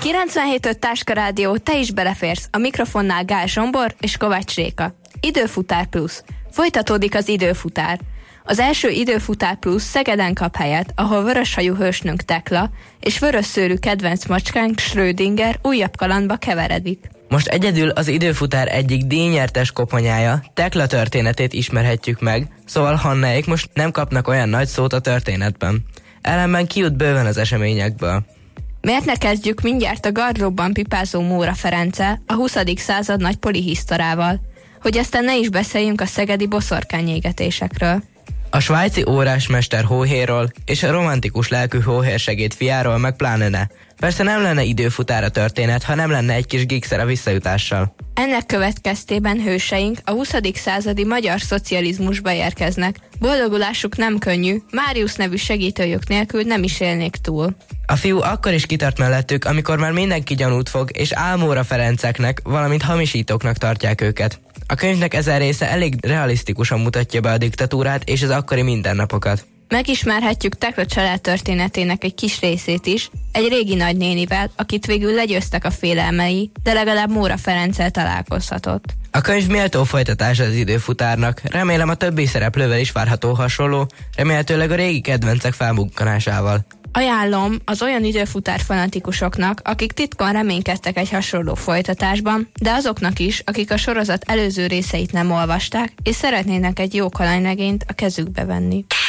97.5 Táska Rádió, te is beleférsz. A mikrofonnál Gál Zsombor és Kovács Réka. Időfutár plusz. Folytatódik az időfutár. Az első időfutár plusz Szegeden kap helyet, ahol vöröshajú hősnünk Tekla és vörösszőrű kedvenc macskánk Schrödinger újabb kalandba keveredik. Most egyedül az időfutár egyik díjnyertes koponyája, Tekla történetét ismerhetjük meg, szóval Hannaék most nem kapnak olyan nagy szót a történetben. Ellenben kijut bőven az eseményekből. Miért ne kezdjük mindjárt a gardróbban pipázó Móra Ferenccel, a 20. század nagy polihisztorával, hogy aztán ne is beszéljünk a szegedi boszorkányégetésekről. A svájci órásmester hóhérról és a romantikus lelkű hóhérsegéd fiáról meg pláne ne. Persze nem lenne időfutár a történet, ha nem lenne egy kis gigszer a visszajutással. Ennek következtében hőseink a 20. századi magyar szocializmusba érkeznek. Boldogulásuk nem könnyű, Máriusz nevű segítőjük nélkül nem is élnék túl. A fiú akkor is kitart mellettük, amikor már mindenki gyanút fog, és álmóra Ferenceknek, valamint hamisítóknak tartják őket. A könyvnek ezen része elég realisztikusan mutatja be a diktatúrát és az akkori mindennapokat. Megismerhetjük Tekla család történetének egy kis részét is, egy régi nagynénivel, akit végül legyőztek a félelmei, de legalább Móra Ferenccel találkozhatott. A könyv méltó folytatása az időfutárnak, remélem a többi szereplővel is várható hasonló, remélhetőleg a régi kedvencek felbukkanásával. Ajánlom az olyan időfutár fanatikusoknak, akik titkon reménykedtek egy hasonló folytatásban, de azoknak is, akik a sorozat előző részeit nem olvasták, és szeretnének egy jó kalandregényt a kezükbe venni.